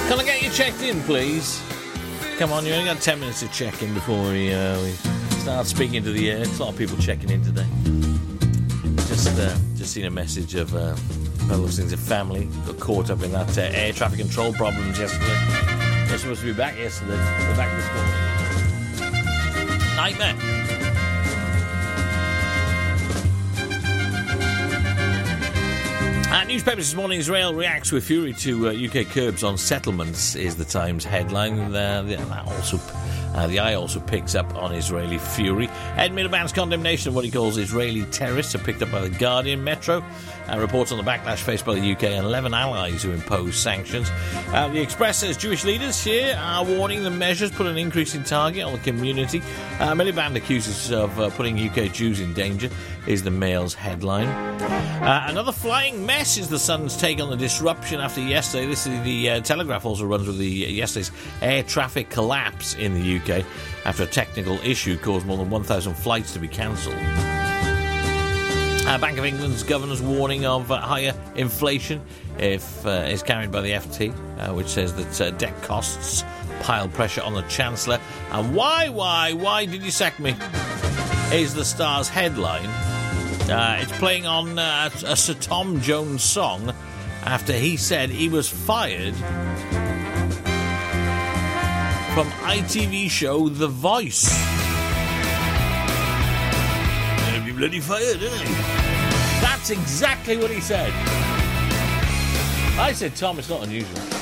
Can I get you checked in, please? Come on, you only got 10 minutes to check in before we start speaking to the air. There's a lot of people checking in today. Just seen a message of fellow things of family got caught up in that air traffic control problems yesterday. They're supposed to be back yesterday. They're back this morning. Nightmare. Newspapers this morning: Israel reacts with fury to UK curbs on settlements, is the Times headline. The Eye also picks up on Israeli fury. Ed Miliband's condemnation of what he calls Israeli terrorists are picked up by The Guardian. Metro reports on the backlash faced by the UK and 11 allies who impose sanctions. The Express says Jewish leaders here are warning the measures put an increasing target on the community. Miliband accuses of putting UK Jews in danger, is the Mail's headline. Another flying mess is the Sun's take on the disruption after yesterday. This is the Telegraph also runs with yesterday's air traffic collapse in the UK after a technical issue caused more than 1,000 flights to be cancelled. Bank of England's governor's warning of higher inflation is carried by the FT, which says that debt costs pile pressure on the Chancellor. And why did you sack me? Is the Star's headline. It's playing on a Sir Tom Jones song after he said he was fired from ITV show The Voice. You'll be bloody fired, isn't he? That's exactly what he said. I said, Tom, it's not unusual.